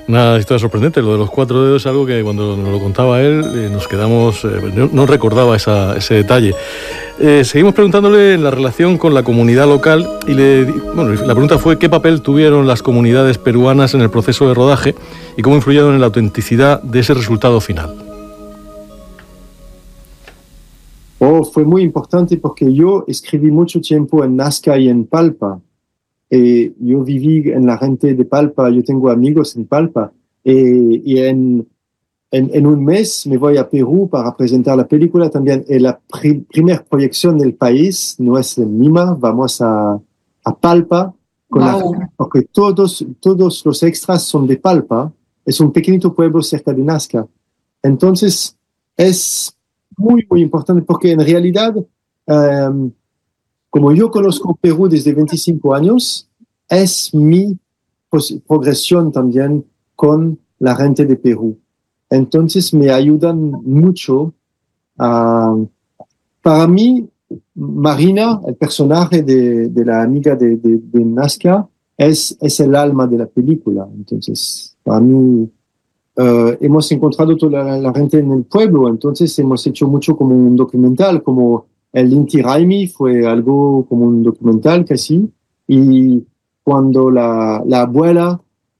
Una historia sorprendente, lo de los 4 dedos es algo que cuando nos lo contaba él nos quedamos, no recordaba ese detalle. Seguimos preguntándole en la relación con la comunidad local y la pregunta fue qué papel tuvieron las comunidades peruanas en el proceso de rodaje y cómo influyeron en la autenticidad de ese resultado final. Fue muy importante porque yo escribí mucho tiempo en Nazca y en Palpa. Yo viví en la gente de Palpa, yo tengo amigos en Palpa, y en un mes me voy a Perú para presentar la película también. La primera proyección del país no es en Lima, vamos a Palpa, porque todos los extras son de Palpa, es un pequeñito pueblo cerca de Nazca. Entonces es muy, muy importante porque en realidad... como yo conozco Perú desde 25 años, es mi progresión también con la gente de Perú. Entonces me ayudan mucho. Para mí, Marina, el personaje de la amiga de Nazca, es el alma de la película. Entonces, para mí, hemos encontrado toda la gente en el pueblo, entonces hemos hecho mucho como un documental, como el Inti Raymi fue algo como un documental casi, y cuando la abuela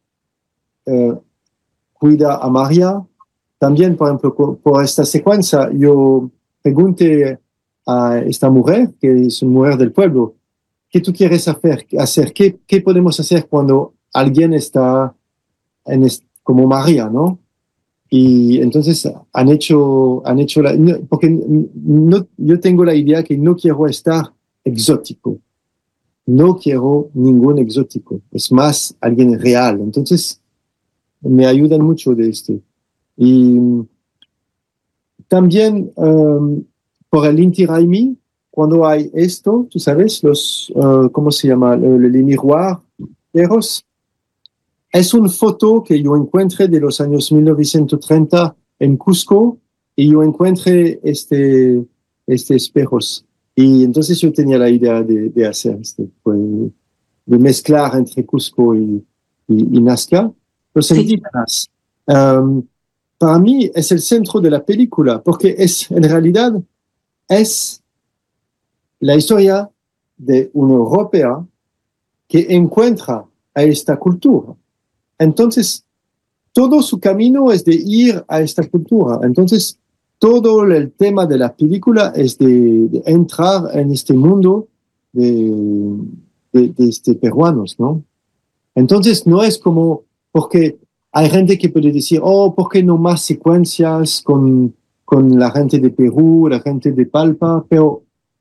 cuida a María, también, por ejemplo, por esta secuencia, yo pregunté a esta mujer, que es una mujer del pueblo, ¿qué tú quieres hacer? ¿Qué podemos hacer cuando alguien está como María, ¿no? Y entonces han hecho porque yo tengo la idea que no quiero estar exótico, no quiero ningún exótico, es más alguien real. Entonces me ayudan mucho de esto. Y también por el Inti Raymi, cuando hay esto, tú sabes, ¿cómo se llama? Les miroirs. Es una foto que yo encontré de los años 1930 en Cusco y yo encontré este espejos. Y entonces yo tenía la idea de hacer de mezclar entre Cusco y Nazca. Los indígenas, para mí es el centro de la película porque en realidad es la historia de un europeo que encuentra a esta cultura. Entonces, todo su camino es de ir a esta cultura. Entonces, todo el tema de la película es de entrar en este mundo de peruanos, ¿no? Entonces, no es como, porque hay gente que puede decir, ¿por qué no más secuencias con la gente de Perú, la gente de Palpa? Pero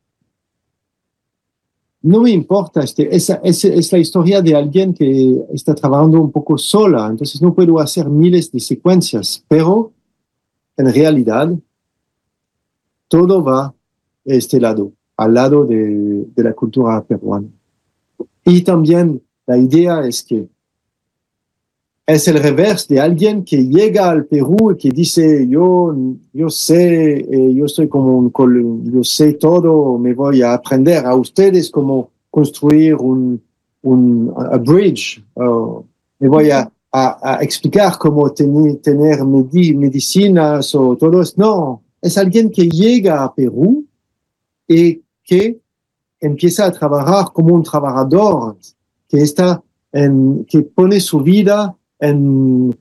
no me importa, es la historia de alguien que está trabajando un poco sola, entonces no puedo hacer miles de secuencias, pero en realidad todo va a este lado, al lado de la cultura peruana. Y también la idea es que es el revés de alguien que llega al Perú y que dice, yo sé, yo estoy como yo sé todo, me voy a aprender a ustedes cómo construir un bridge, me voy a explicar cómo tener medicinas o todo eso. No, es alguien que llega a Perú y que empieza a trabajar como un trabajador, que pone su vida en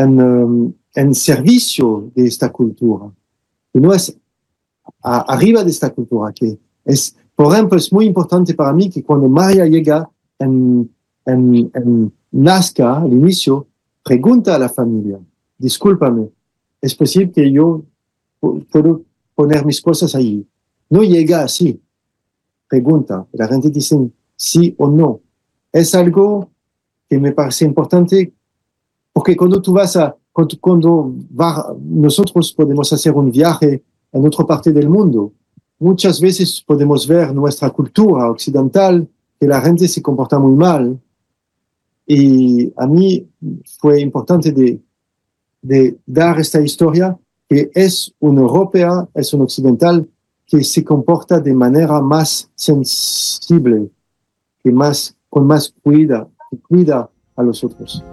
servicio de esta cultura, que no es arriba de esta cultura, que es, por ejemplo, es muy importante para mí que cuando María llega en Nazca, al inicio, pregunta a la familia, discúlpame, ¿es posible que yo puedo poner mis cosas ahí? No llega así, pregunta, la gente dice sí o no. Es algo que me parece importante porque nosotros podemos hacer un viaje en otra parte del mundo. Muchas veces podemos ver nuestra cultura occidental, que la gente se comporta muy mal. Y a mí fue importante de dar esta historia, que es un europeo, es un occidental, que se comporta de manera más sensible, con más cuida a los otros.